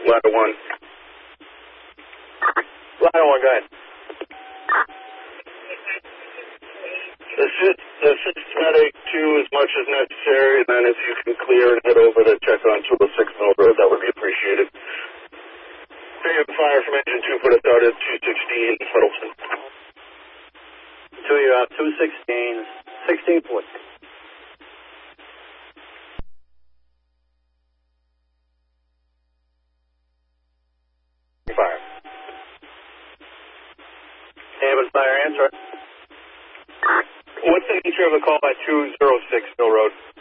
Ladder 1. Ladder 1, go ahead. Assist medic 2 as much as necessary, and then if you can clear and head over to check on 206 Mill Road, that would be appreciated. Fire from engine 2, put it out at 216 Huddleston. 2, you're out, 216, 16 foot. Fire. Ambulance fire, answer. What's the nature of the call by 206 Mill Road?